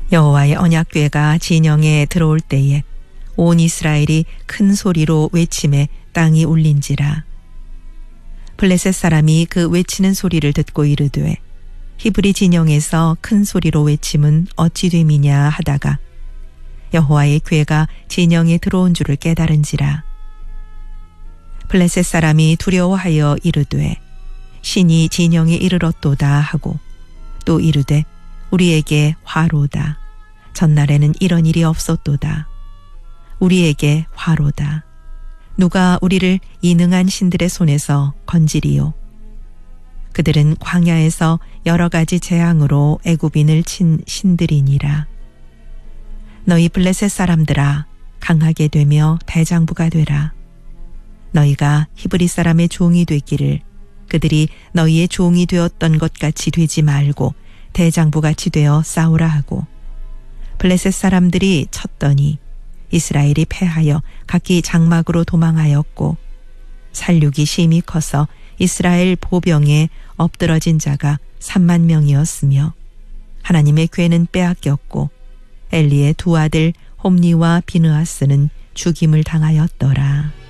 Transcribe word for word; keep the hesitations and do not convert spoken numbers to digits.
여호와의 언약궤가 진영에 들어올 때에 온 이스라엘이 큰 소리로 외침에 땅이 울린지라. 블레셋 사람이 그 외치는 소리를 듣고 이르되 히브리 진영에서 큰 소리로 외침은 어찌 됨이냐 하다가 여호와의 궤가 진영에 들어온 줄을 깨달은지라. 블레셋 사람이 두려워하여 이르되 신이 진영에 이르렀도다 하고 또 이르되 우리에게 화로다. 전날에는 이런 일이 없었도다. 우리에게 화로다. 누가 우리를 이 능한 신들의 손에서 건지리요. 그들은 광야에서 여러 가지 재앙으로 애굽인을 친 신들이니라. 너희 블레셋 사람들아 강하게 되며 대장부가 되라. 너희가 히브리 사람의 종이 되기를 그들이 너희의 종이 되었던 것 같이 되지 말고 대장부같이 되어 싸우라 하고 블레셋 사람들이 쳤더니 이스라엘이 패하여 각기 장막으로 도망하였고 살육이 심히 커서 이스라엘 보병에 엎드러진 자가 삼만 명이었으며 하나님의 궤는 빼앗겼고 엘리의 두 아들 홈니와 비느하스는 죽임을 당하였더라.